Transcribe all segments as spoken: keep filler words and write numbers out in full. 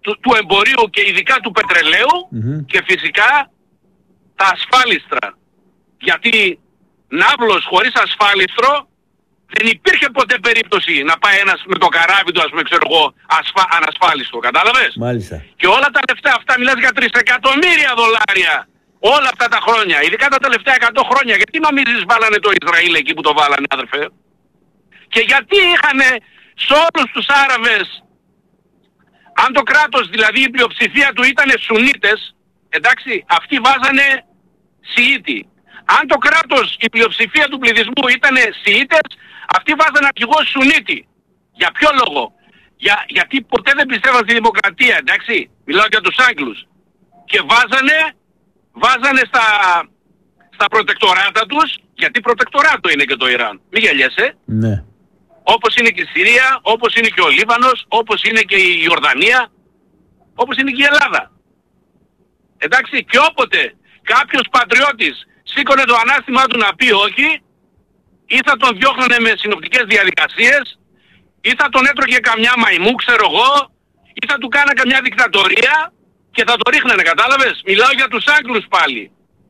του, του εμπορίου και ειδικά του πετρελαίου mm-hmm. και φυσικά τα ασφάλιστρα. Γιατί ναύλος χωρίς ασφάλιστρο δεν υπήρχε ποτέ περίπτωση να πάει ένας με το καράβι του, ας πούμε, ξέρω εγώ, ασφα... ανασφάλιστο. Κατάλαβες? Μάλιστα. Και όλα τα λεφτά αυτά, μιλάς για τρισεκατομμύρια δολάρια όλα αυτά τα χρόνια, ειδικά τα τελευταία εκατό χρόνια. Γιατί νομίζεις βάλανε το Ισραήλ εκεί που το βάλανε, αδερφέ? Και γιατί είχανε σε όλους τους Άραβες, αν το κράτος δηλαδή η πλειοψηφία του ήταν Σουνίτες, εντάξει, αυτοί βάζανε Σιήτη. Αν το κράτος, η πλειοψηφία του πληθυσμού ήταν Σιήτες, αυτοί βάζανε αρχηγό Σουνίτη. Για ποιο λόγο? Για, γιατί ποτέ δεν πιστεύαν στη δημοκρατία, εντάξει. Μιλάω για τους Άγγλους. Και βάζανε, βάζανε στα, στα προτεκτοράτα τους, γιατί προτεκτοράτο είναι και το Ιράν. Μη γελιέσαι. Ναι. Όπως είναι και η Συρία, όπως είναι και ο Λίβανος, όπως είναι και η Ιορδανία, όπως είναι και η Ελλάδα. Εντάξει, και όποτε κάποιος πατριώτης σήκωνε το ανάστημά του να πει όχι, ή θα τον διώχνανε με συνοπτικές διαδικασίες, ή θα τον έτρωγε καμιά μαϊμού, ξέρω εγώ, ή θα του κάνα καμιά δικτατορία και θα το ρίχνανε, κατάλαβες? Μιλάω για τους Άγγλους πάλι.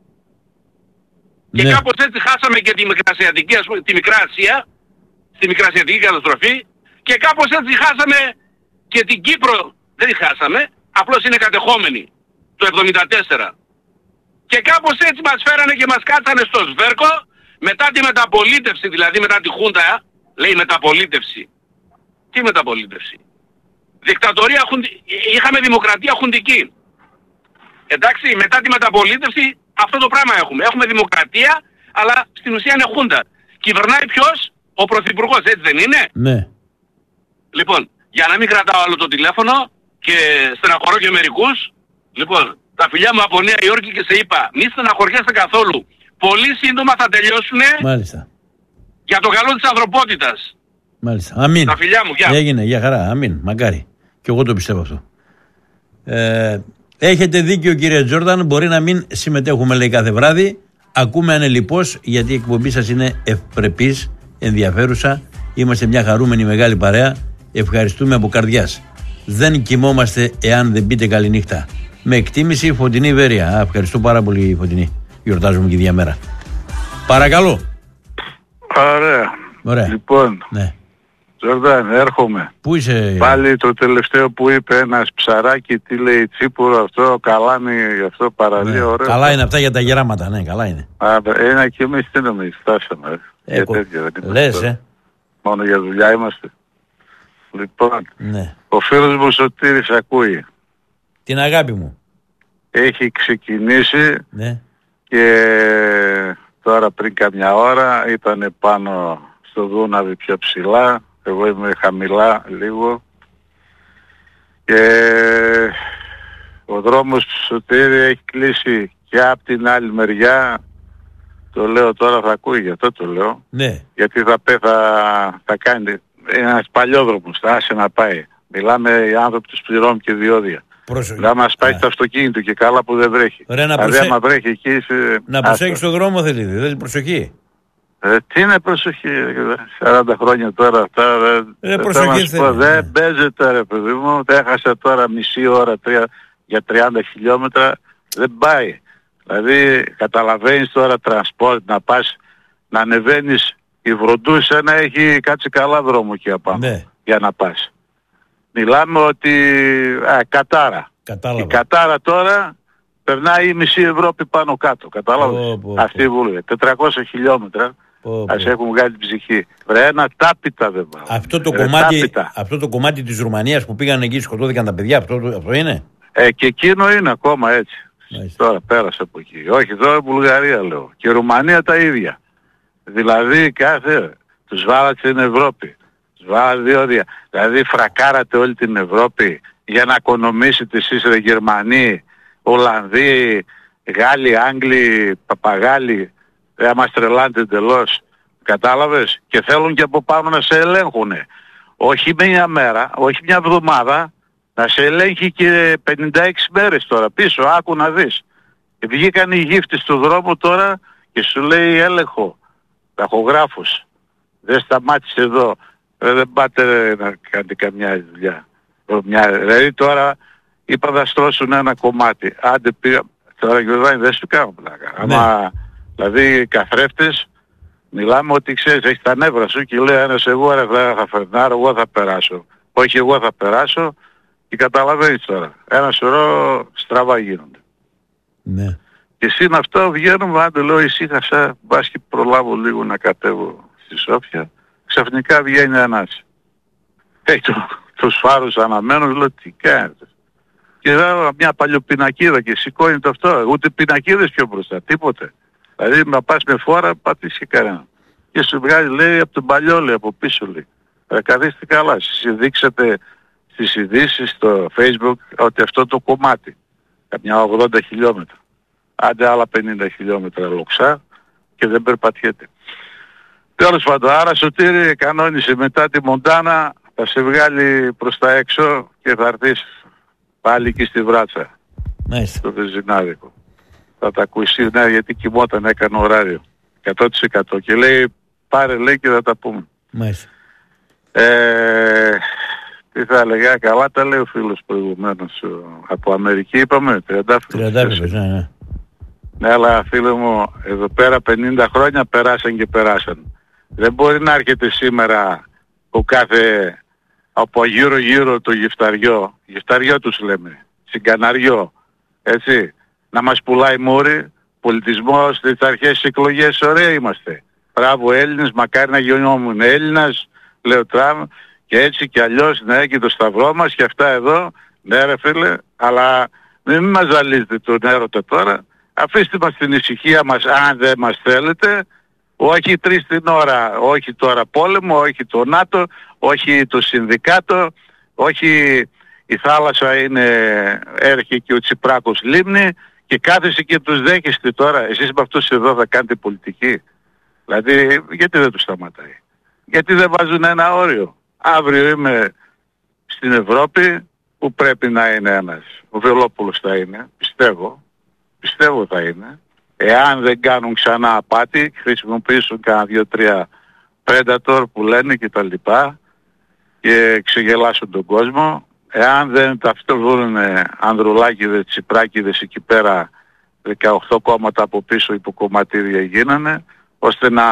Ναι. Και κάπως έτσι χάσαμε και τη Μικρασιατική, ας πούμε, τη Μικρά Ασία, στη Μικρασιατική καταστροφή, και κάπως έτσι χάσαμε και την Κύπρο. Δεν τη χάσαμε, απλώς είναι κατεχόμενη το εβδομήντα τέσσερα. Και κάπως έτσι μας φέρανε και μας κάτσανε στο σβέρκο μετά τη μεταπολίτευση, δηλαδή μετά τη Χούντα, λέει μεταπολίτευση. Τι μεταπολίτευση? Δικτατορία, είχαμε δημοκρατία χουντική. Εντάξει, μετά τη μεταπολίτευση αυτό το πράγμα έχουμε. Έχουμε δημοκρατία, αλλά στην ουσία είναι Χούντα. Κυβερνάει ποιος? Ο Πρωθυπουργός, έτσι δεν είναι? Ναι. Λοιπόν, για να μην κρατάω άλλο το τηλέφωνο και στεναχωρώ και μερικούς, λοιπόν, τα φιλιά μου από Νέα Υόρκη και σε είπα, μη στεναχωριέστε καθόλου. Πολύ σύντομα θα τελειώσουνε. Μάλιστα. Για το καλό της ανθρωπότητας. Μάλιστα. Αμήν. Τα φιλιά μου, γεια. Έγινε, για χαρά. Αμήν. Μακάρι. Και εγώ το πιστεύω αυτό. Ε, έχετε δίκιο, κύριε Τζόρνταν. Μπορεί να μην συμμετέχουμε, λέει, κάθε βράδυ. Ακούμε ανελιπώς, γιατί η εκπομπή σας είναι ευπρεπής, ενδιαφέρουσα. Είμαστε μια χαρούμενη μεγάλη παρέα. Ευχαριστούμε από καρδιάς. Δεν κοιμόμαστε εάν δεν πείτε καληνύχτα. Με εκτίμηση, Φωτεινή Βέρεια. Α, ευχαριστώ πάρα πολύ, Φωτεινή. Γιορτάζουμε και διαμέρα. Παρακαλώ. Ωραία. Ωραία. Λοιπόν, ναι. Τζορντάν, έρχομαι. Πού είσαι? Πάλι το τελευταίο που είπε ένας ψαράκι, τι λέει Τσίπουρο, αυτό καλά είναι, γι' αυτό παραλύει, ναι. ωραίο. Καλά είναι αυτά για τα γεράματα, ναι, καλά είναι. Α, ένα και εμείς τι νομίζεις, φτάσαμε. Ε, κο... Λες, ε. Μόνο για δουλειά είμαστε. Λοιπόν, ναι. Ο φίλος μου Σωτήρης ακούει. Την αγάπη μου. Έχει ξεκινήσει, ναι. Και τώρα πριν καμιά ώρα ήταν πάνω στο Δούναβι πιο ψηλά, εγώ είμαι χαμηλά λίγο, και ο δρόμος του Σωτήρη έχει κλείσει και από την άλλη μεριά. Το λέω τώρα, θα ακούει, γι' αυτό το λέω. Ναι. Γιατί θα, θα, θα κάνει ένας παλιόδρομος, θα άσε να πάει. Μιλάμε, οι άνθρωποι τους πληρώνουν και διόδια. Προσοχή. Να μας πάει στο αυτοκίνητο και καλά που δεν βρέχει. Ρε, να δηλαδή προσε... άμα βρέχει εκεί είσαι... Να προσέχεις τον δρόμο, θέλει, δεν προσοχή. Ε, τι είναι προσοχή, σαράντα χρόνια τώρα αυτά, ρε, προσοχή δεν, πω, δεν παίζεται ρε παιδί μου, έχασα τώρα μισή ώρα τρία, για τριάντα χιλιόμετρα, δεν πάει. Δηλαδή καταλαβαίνεις τώρα τρανσπόρτ να πας, να ανεβαίνεις η Βροντούσα να έχει κάτσει καλά δρόμο εκεί απάνω, ναι. Για να πας. Μιλάμε ότι α, Κατάρα. Κατάλαβα. Η Κατάρα τώρα περνάει η μισή Ευρώπη πάνω κάτω. Κατάλαβες. Oh, oh, oh. Αυτή η βούλη. τετρακόσια χιλιόμετρα oh, oh. Ας έχουν βγάλει την ψυχή. Βρε ένα τάπητα δεν πάω. Αυτό το, κομμάτι, αυτό το κομμάτι της Ρουμανίας που πήγαν εκεί, σκοτώθηκαν τα παιδιά, αυτό, αυτό είναι. Ε, και εκείνο είναι ακόμα έτσι. Μάλιστα. Τώρα πέρασε από εκεί. Όχι, εδώ η Βουλγαρία λέω. Και η Ρουμανία τα ίδια. Δηλαδή κάθε... Τους βάλατε στην Ευρώπη. Βάλατε διόδια. Δηλαδή φρακάρατε όλη την Ευρώπη για να οικονομήσετε εσείς ρε Γερμανοί, Ολλανδοί, Γάλλοι, Άγγλοι, Παπαγάλοι. Δεν μας τρελάνετε εντελώς. Κατάλαβες? Και θέλουν και από πάνω να σε ελέγχουνε. Όχι μια μέρα, όχι μια εβδομάδα, να σε ελέγχει και πενήντα έξι μέρες τώρα πίσω. Άκου να δεις. Και βγήκαν οι γύφτες στον δρόμο τώρα και σου λέει έλεγχο. Ταχογράφος. Δεν σταμάτησε εδώ. Ε, δεν πάτε ρε, να κάνετε καμιά δουλειά. Μια, δηλαδή τώρα είπα θα στρώσουν ένα κομμάτι. Άντε πήγα, τώρα Γιωργάνη δεν σου κάνω πλάκα. Ναι. Άμα, δηλαδή καθρέφτες, μιλάμε ότι ξέρεις, έχεις τα νεύρα σου και λέει ένας εγώ ρε, θα, θα φερνάρω, εγώ θα περάσω. Όχι εγώ θα περάσω και καταλαβαίνεις τώρα. Ένα σωρό στραβά γίνονται. Ναι. Και συν αυτό βγαίνουμε, άντε λέω ησύχασα, μπας και προλάβω λίγο να κατέβω στη Σόφια. Ξαφνικά βγαίνει ένας. Έχει το, τους φάρους αναμένους, λέω τι κάνετε. Και εδώ μια παλιοπινακίδα και σηκώνει το αυτό. Ούτε πινακίδες πιο μπροστά, τίποτε. Δηλαδή να πας με φόρα, πατήσεις και κανένα. Και σου βγάζει λέει από τον παλιό, λέει από πίσω λέει. Ε, καθίστε καλά, εσείς δείξατε στις ειδήσεις στο Facebook ότι αυτό το κομμάτι, καμιά ογδόντα χιλιόμετρα, άντε άλλα πενήντα χιλιόμετρα λοξά και δεν περπατιέται. Τέλος πάντων, άρα Σωτήρη κανόνισε μετά τη Μοντάνα, θα σε βγάλει προς τα έξω και θα έρθεις πάλι εκεί στη Βράτσα. Μάλιστα. Στο Βεζινάδικο. Θα τα ακούσει, ναι, γιατί κοιμόταν, έκανε ωράριο. εκατό τοις εκατό και λέει πάρε λέει και θα τα πούμε. Μάλιστα. Ε, τι θα έλεγα, καλά τα λέει ο φίλος προηγουμένως. Από Αμερική είπαμε, τριαντάφυλλος. Τριαντάφυλλος, ναι, ναι. Ναι, αλλά φίλε μου, εδώ πέρα πενήντα χρόνια περάσαν και περάσαν. Δεν μπορεί να έρχεται σήμερα ο κάθε από γύρω γύρω το γυφταριό, γυφταριό τους λέμε, συγκαναριό, έτσι, να μας πουλάει μούρι, πολιτισμό στις αρχές εκλογές, ωραία είμαστε. Μπράβο Έλληνες, μακάρι να γινόμουν Έλληνας, λέω Τραμ, και έτσι και αλλιώς, ναι, και το σταυρό μας και αυτά εδώ, ναι ρε φίλε, αλλά μην μας ζαλίζετε τον έρωτα τώρα, αφήστε μας την ησυχία μας αν δεν μας θέλετε, όχι τρεις την ώρα, όχι τώρα πόλεμο, όχι το ΝΑΤΟ, όχι το Συνδικάτο, όχι η θάλασσα είναι, έρχεται και ο Τσιπράκος λίμνη και κάθεσαι και τους δέχεστε τώρα, εσείς με αυτούς εδώ θα κάνετε πολιτική. Δηλαδή γιατί δεν τους σταματάει. Γιατί δεν βάζουν ένα όριο. Αύριο είμαι στην Ευρώπη που πρέπει να είναι ένας. Ο Βελόπουλος θα είναι, πιστεύω. Πιστεύω θα είναι. Εάν δεν κάνουν ξανά απάτη, χρησιμοποιήσουν κάνα δύο-τρία Predator που λένε και τα λοιπά και ξεγελάσουν τον κόσμο. Εάν δεν ταυτοβούν ανδρουλάκηδες, τσιπράκηδες εκεί πέρα, δεκαοκτώ κόμματα από πίσω υποκομματήρια γίνανε, ώστε να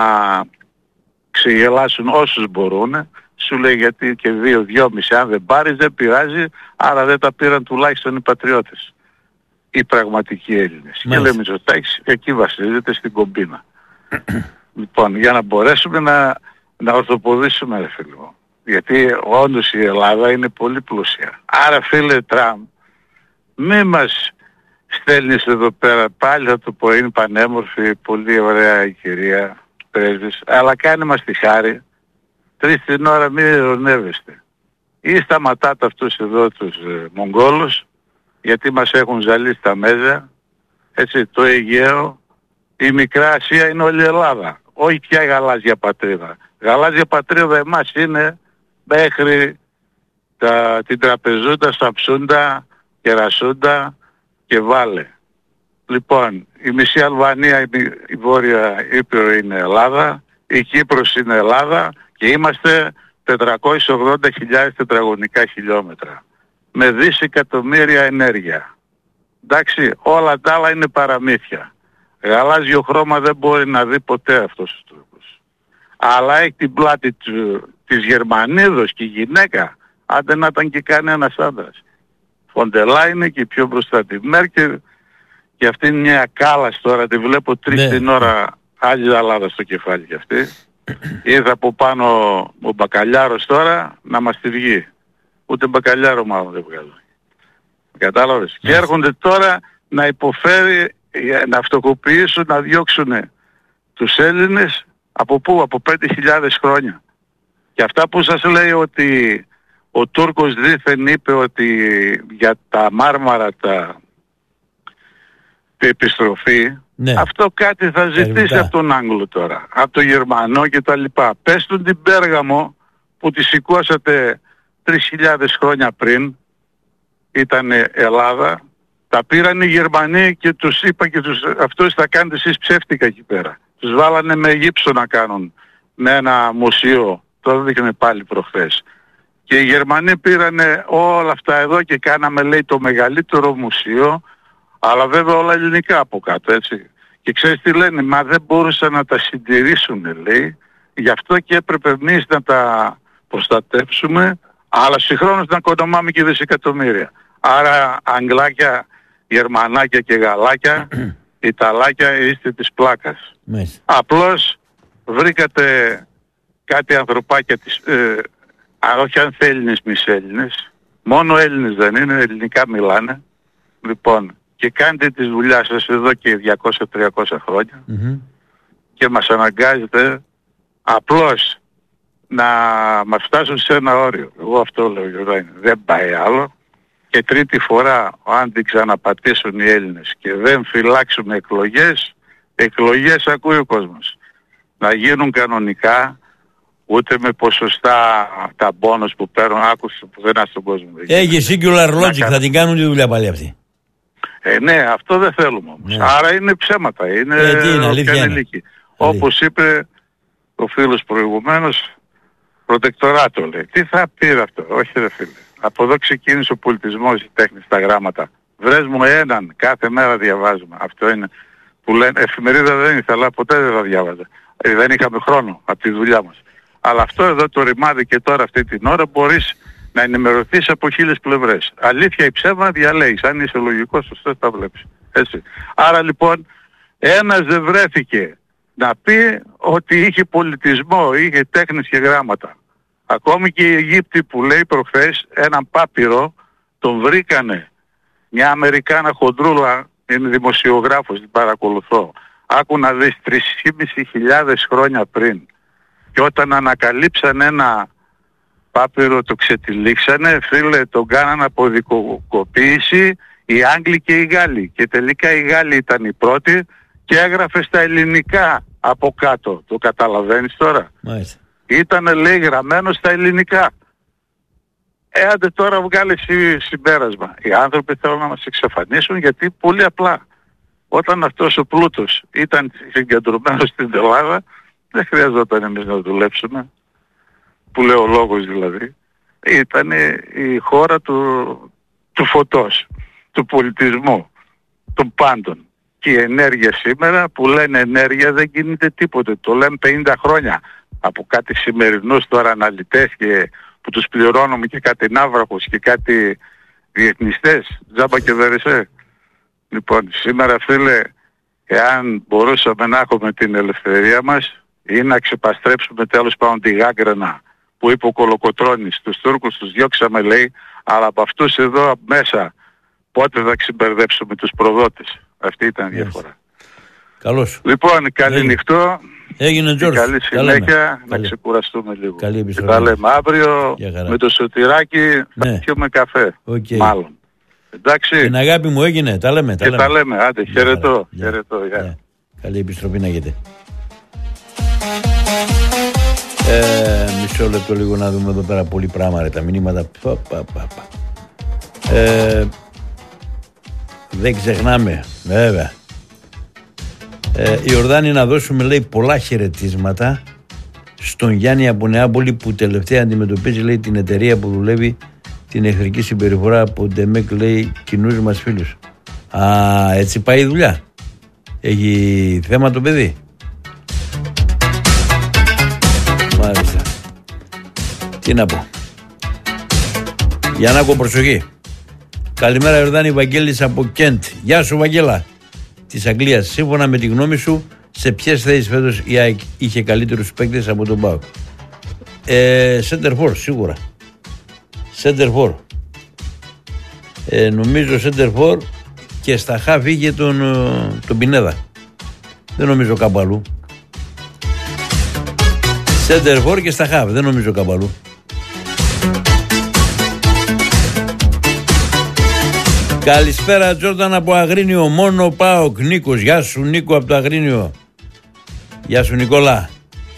ξεγελάσουν όσους μπορούν. Σου λέει γιατί και δύο, δυόμιση αν δεν πάρεις δεν πειράζει, άρα δεν τα πήραν τουλάχιστον οι πατριώτες. Οι πραγματικοί Έλληνες. Και λέμε Μητσοτάκης εκεί βασίζεται στην κομπίνα. Λοιπόν, για να μπορέσουμε να, να ορθοποδήσουμε ρε φίλε μου. Γιατί όντως η Ελλάδα είναι πολύ πλούσια. Άρα φίλε Τραμ, μη μας στέλνεις εδώ πέρα, πάλι θα το πω, είναι πανέμορφη, πολύ ωραία η κυρία πρέσβης, αλλά κάνε μας τη χάρη, τρεις την ώρα μην ειρωνεύεστε. Ή σταματάτε αυτούς εδώ τους ε, Μογγόλους, γιατί μας έχουν ζαλίσει τα μέζα, έτσι, το Αιγαίο, η Μικρά Ασία είναι όλη η Ελλάδα, όχι πια η γαλάζια πατρίδα. Γαλάζια πατρίδα εμάς είναι μέχρι τα, την Τραπεζούντα, Σαψούντα, Κερασούντα και Βάλε. Λοιπόν, η μισή Αλβανία, η, η Βόρεια Ήπειρο είναι Ελλάδα, η Κύπρος είναι Ελλάδα και είμαστε τετρακόσιες ογδόντα χιλιάδες τετραγωνικά χιλιόμετρα. Με δισεκατομμύρια ενέργεια. Εντάξει, όλα τα άλλα είναι παραμύθια. Γαλάζιο χρώμα δεν μπορεί να δει ποτέ αυτός ο τρόπος. Αλλά έχει την πλάτη του, της Γερμανίδος και η γυναίκα, άντε να ήταν και κανένας άντρας. Φοντελά είναι και πιο μπροστά τη Μέρκελ και αυτή είναι μια κάλας τώρα, τη βλέπω τρεις ναι. την ώρα, άλλη Ελλάδα στο κεφάλι κι αυτή. Ήρθε από πάνω ο Μπακαλιάρος τώρα να μας τη βγει. Ούτε μπακαλιάρο μάλλον δεν βγάζω. Κατάλαβες. Και έρχονται τώρα να υποφέρει, να αυτοκοποιήσουν, να διώξουν τους Έλληνες από πού, από πέντε χιλιάδες χρόνια. Και αυτά που σας λέει ότι ο Τούρκος δήθεν είπε ότι για τα Μάρμαρα τα την επιστροφή, ναι. Αυτό κάτι θα ζητήσει Ερβιτά. Από τον Άγγλο τώρα, από τον Γερμανό και τα λοιπά. Πες του την Πέργαμο που τη σηκώσατε τρεις χιλιάδες χρόνια πριν, ήταν Ελλάδα, τα πήραν οι Γερμανοί και τους είπα και τους, αυτούς θα κάνετε εσείς ψεύτικα εκεί πέρα. Τους βάλανε με γύψο να κάνουν, με ένα μουσείο, το δείχνε πάλι προχθές. Και οι Γερμανοί πήρανε όλα αυτά εδώ και κάναμε, λέει, το μεγαλύτερο μουσείο, αλλά βέβαια όλα ελληνικά από κάτω, έτσι. Και ξέρεις τι λένε, μα δεν μπορούσαν να τα συντηρήσουν, λέει, γι' αυτό και έπρεπε εμείς να τα προστατεύσουμε, αλλά συγχρόνως να κοντομάμε και δισεκατομμύρια. Άρα Αγγλάκια, Γερμανάκια και Γαλάκια, Ιταλάκια είστε της πλάκας. Μες. Απλώς βρήκατε κάτι ανθρωπάκια της, ε, α, όχι αν Έλληνες μης Έλληνες, μόνο Έλληνες δεν είναι, ελληνικά μιλάνε. Λοιπόν, και κάντε τη δουλειά σας εδώ και διακόσια με τριακόσια χρόνια Mm-hmm. και μας αναγκάζετε απλώς να μας φτάσουν σε ένα όριο. Εγώ αυτό λέω, Γιώργο, δεν πάει άλλο. Και τρίτη φορά, αν την ξαναπατήσουν οι Έλληνες και δεν φυλάξουμε εκλογές, εκλογές ακούει ο κόσμος. Να γίνουν κανονικά, ούτε με ποσοστά τα μπόνους που παίρνουν, άκουσε που δεν είναι στον κόσμο. Έχει singular logic, θα την κάνουν τη δουλειά πάλι αυτή. Ε, ναι, αυτό δεν θέλουμε όμως. Ναι. Άρα είναι ψέματα, είναι, ε, τι είναι, αλήθεια είναι. Όπως είπε ο φίλος προηγουμένως, προτεκτοράτο λέει. Τι θα πει αυτό, όχι ρε φίλε. Από εδώ ξεκίνησε ο πολιτισμός, η τέχνη στα γράμματα. Βρες μου έναν, κάθε μέρα διαβάζουμε. Αυτό είναι που λένε, εφημερίδα δεν ήθελα, ποτέ δεν θα διάβαζα. Ε, δεν είχαμε χρόνο από τη δουλειά μας. Αλλά αυτό εδώ το ρημάδι και τώρα αυτή την ώρα μπορείς να ενημερωθείς από χίλιες πλευρές. Αλήθεια ή ψέμα διαλέγεις. Αν είσαι λογικός, σωστός τα βλέπεις. Έτσι. Άρα λοιπόν ένας δεν βρέθηκε να πει ότι είχε πολιτισμό, είχε τέχνης και γράμματα. Ακόμη και οι Αιγύπτιοι που λέει προχθές έναν πάπυρο τον βρήκανε. Μια Αμερικάνα χοντρούλα, είναι δημοσιογράφος, την παρακολουθώ. Άκου να δεις τρεις χιλιάδες πεντακόσιες χρόνια πριν. Και όταν ανακαλύψαν ένα πάπυρο το ξετυλίξανε, φίλε, τον κάνανε αποδικοποίηση οι Άγγλοι και οι Γάλλοι. Και τελικά οι Γάλλοι ήταν οι πρώτοι και έγραφε στα ελληνικά από κάτω. Το καταλαβαίνεις τώρα. Μάλιστα. Ήτανε, λέει, γραμμένο στα ελληνικά. Ε, άντε τώρα βγάλε συμπέρασμα. Οι άνθρωποι θέλουν να μας εξαφανίσουν γιατί πολύ απλά. Όταν αυτός ο πλούτος ήταν συγκεντρωμένος στην Ελλάδα, δεν χρειαζόταν εμείς να δουλέψουμε. Που λέει ο λόγος δηλαδή. Ήταν η χώρα του, του φωτός, του πολιτισμού, των πάντων. Και η ενέργεια σήμερα, που λένε ενέργεια, δεν γίνεται τίποτε. Το λένε πενήντα χρόνια. Από κάτι σημερινούς τώρα αναλυτές και που τους πληρώνουμε και κάτι ναύραχους και κάτι διεθνιστές, τζάμπα και δερεσέ. Λοιπόν, σήμερα φίλε, εάν μπορούσαμε να έχουμε την ελευθερία μας ή να ξεπαστρέψουμε τέλος πάντων τη γάγκρανα που είπε ο Κολοκοτρώνης, τους Τούρκους τους διώξαμε λέει, αλλά από αυτούς εδώ μέσα πότε θα ξεμπερδέψουμε τους προδότες. Αυτή ήταν η διαφορά. Καλώς. Λοιπόν, καλή νυχτό. Έγινε Τζόρτζ. Καλή συνέχεια, να ξεκουραστούμε λίγο. Καλή επιστροφή. Και τα λέμε αύριο με το Σωτηράκι θα ναι. πιούμε καφέ. Okay. Μάλλον. Εντάξει. Την αγάπη μου έγινε, τα λέμε. Και τα λέμε, τα λέμε. Άντε, χαιρετώ. Yeah. χαιρετώ yeah. Yeah. Καλή επιστροφή να έχετε. Ε, μισό λεπτό λίγο να δούμε εδώ πέρα πολύ πράγμα ρε, τα μηνύματα. Πα, πα, πα, πα. Ε, δεν ξεχνάμε βέβαια ε, η Ορδάνη να δώσουμε λέει πολλά χαιρετίσματα στον Γιάννη από Νεάπολη που τελευταία αντιμετωπίζει λέει την εταιρεία που δουλεύει την εχθρική συμπεριφορά από Ντεμεκ λέει κοινούς μας φίλους. Α, έτσι πάει η δουλειά. Έχει θέμα το παιδί. Μάλιστα. Τι να πω. Γιαννάκο, προσοχή. Καλημέρα Ιορδάνη, Βαγγέλης από Κέντ. Γεια σου Βαγγέλα. Της Αγγλίας. Σύμφωνα με τη γνώμη σου, σε ποιες θέσεις φέτος η ΑΕΚ είχε καλύτερους παίκτες από τον ΠΑΟΚ? Ε, Center for, σίγουρα. Center for. Ε, νομίζω Center for και στα χαφ είχε τον, τον Πινέδα. Δεν νομίζω κάπου αλλού. Center for και στα χαφ, δεν νομίζω κάπου αλλού. Καλησπέρα Τζόρταν από Αγρίνιο, μόνο ΠΑΟΚ. Νίκος, γεια σου Νίκο από το Αγρίνιο. Γεια σου Νικόλα.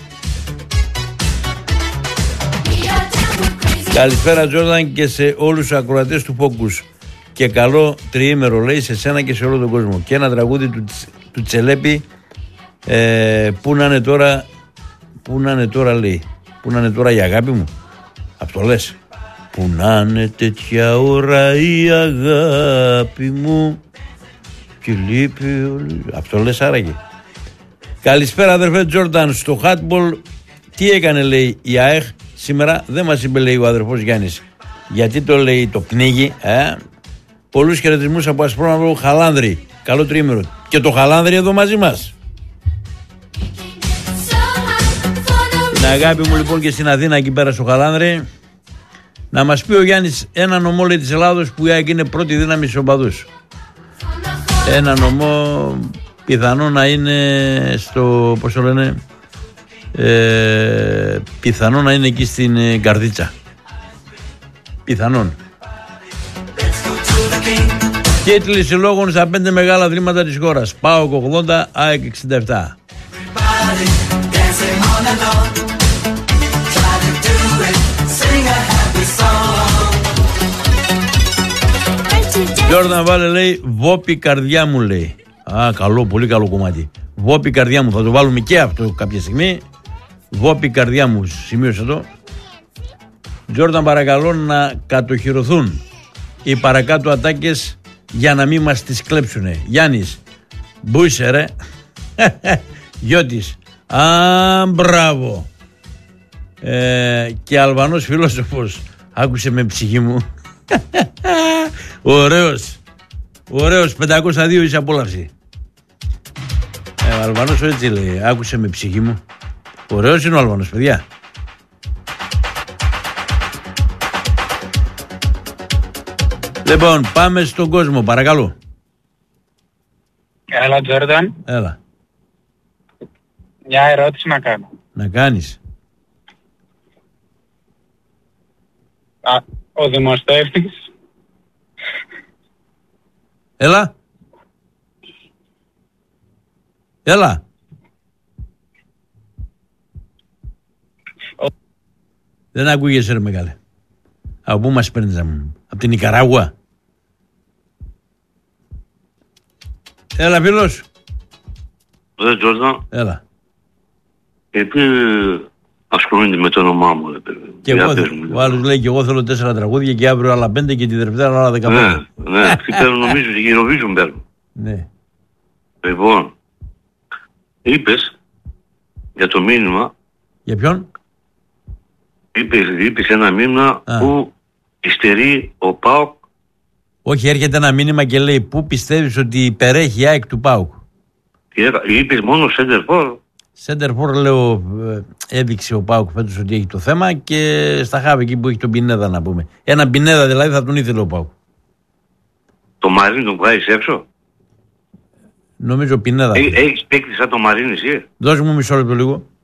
Καλησπέρα Τζόρταν και σε όλους τους ακροατές του Focus. Και καλό τριήμερο λέει σε σένα και σε όλο τον κόσμο. Και ένα τραγούδι του, του Τσελέπη ε, που να είναι τώρα, που να είναι τώρα λέει, που να είναι τώρα η αγάπη μου. Αυτό λες. Που να είναι τέτοια ώρα η αγάπη μου και λείπει. Αυτό λες άραγε. Καλησπέρα αδερφέ Τζόρνταν. Στο χάτμπολ τι έκανε λέει η ΑΕΧ σήμερα? Δεν μας είπε λέει ο αδερφός Γιάννης. Γιατί το λέει το πνίγει. ε? Πολλούς χαιρετισμούς από Ασπρόμαυρο Χαλάνδρη. Καλό τρίμηνο. Και το Χαλάνδρη εδώ μαζί μας. Την αγάπη μου λοιπόν και στην Αθήνα εκεί πέρα στο Χαλάνδρη. Να μας πει ο Γιάννης ένα νομό λέει της Ελλάδος που είναι πρώτη δύναμη στους οπαδούς. Ένα νομό πιθανό να είναι στο, πώς το λένε, ε, πιθανό να είναι εκεί στην ε, Καρδίτσα. Πιθανόν. Τίτλοι συλλόγων στα πέντε μεγάλα αθλήματα της χώρας. ΠΑΟΚ ογδόντα, ΑΕΚ εξήντα επτά. Γιόρνταν βάλε λέει βόπι καρδιά μου λέει. Α, καλό, πολύ καλό κομμάτι. Βόπι καρδιά μου, θα το βάλουμε και αυτό κάποια στιγμή. Βόπι καρδιά μου, σημείωσε το. Γιόρνταν παρακαλώ να κατοχυρωθούν οι παρακάτω ατάκες για να μην μας τις κλέψουνε. Γιάννης, μπούισε ρε. Γιώτης, α, μπράβο. Ε, και Αλβανός φιλόσοφος, άκουσε με ψυχή μου. Ωραίος. Ωραίος, πεντακόσια δύο είσαι απόλαυση. Ε, ο Αλβανός έτσι λέει, άκουσε με ψυχή μου. Ωραίος είναι ο Αλβανός, παιδιά. Λοιπόν, πάμε στον κόσμο, παρακαλώ. Έλα, Τζόρνταν. Έλα. Μια ερώτηση να κάνω. Να κάνεις. Α, ο Δημοστεύτης. Έλα. Έλα. Ο... Δεν ακούγεσαι ρε μεγάλε. Από πού μας παίρνεις μου? Από την Νικαράγουα? Έλα φίλος. Ρε Τζόρνταν. Έλα. Γιατί ασχολούνται με το όνομά μου, ρε παιδί. Και εγώ, ο άλλος λέει και εγώ θέλω τέσσερα τραγούδια και αύριο άλλα πέντε και τη Δευτέρα άλλα δεκαπέντε. Ναι, ναι, τι παίρνουν νομίζω, και Eurovision παίρνουν. Ναι. Λοιπόν, είπες για το μήνυμα. Για ποιον? Είπες, είπες ένα μήνυμα Α. που υστερεί ο ΠΑΟΚ. Όχι, έρχεται ένα μήνυμα και λέει πού πιστεύεις ότι υπερέχει η ΑΕΚ του ΠΑΟΚ. Και είπες μόνο Σέντερφορ. Σέντερφορ λέω έδειξε ο ΠΑΟΚ φέτος ότι έχει το θέμα και στα χάβη εκεί που έχει τον Πινέδα να πούμε. Ένα Πινέδα δηλαδή θα τον ήθελε ο ΠΑΟΚ. Το Μαρίνι τον βγάζεις έξω? Νομίζω Πινέδα. Έχεις παίκτη σαν το Μαρίνι εσύ? Δώσε μου μισό λεπτό λίγο.